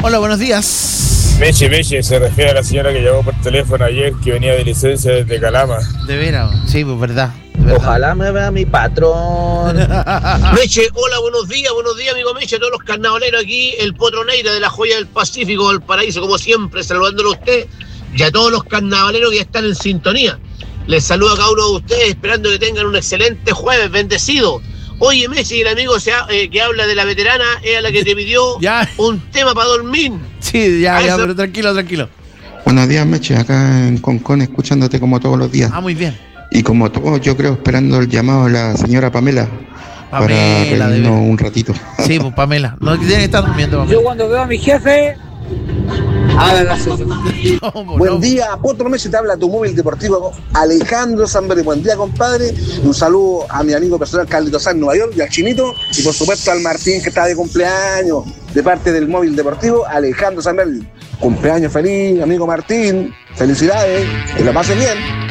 Hola, buenos días. Meche, se refiere a la señora que llamó por teléfono ayer que venía de licencia desde Calama. De veras, sí, pues verdad. Ojalá me vea mi patrón. Meche, hola, buenos días, amigo Meche, a todos los carnavaleros aquí, el Potro Neira de la Joya del Pacífico, del Paraíso, como siempre, saludándolo a usted y a todos los carnavaleros que ya están en sintonía. Les saludo a cada uno de ustedes, esperando que tengan un excelente jueves, bendecido. Oye, Meche, el amigo que habla de la veterana es a la que te pidió ya. Un tema para dormir. Sí, ya, pero tranquilo. Buenos días, Meche, acá en Concón, escuchándote como todos los días. Ah, muy bien. Y como todos, yo creo, esperando el llamado de la señora Pamela para reunirnos un ratito. Sí, pues Pamela. No tiene que estar durmiendo, Pamela. Yo cuando veo a mi jefe, Buen día, Potro Meche, te habla tu móvil deportivo Alejandro Zamberi. Buen día, compadre. Y un saludo a mi amigo personal Carlitos San, Nueva York, y al Chinito, y por supuesto al Martín, que está de cumpleaños, de parte del móvil deportivo Alejandro Zamberi. Cumpleaños feliz, amigo Martín. Felicidades, que lo pasen bien.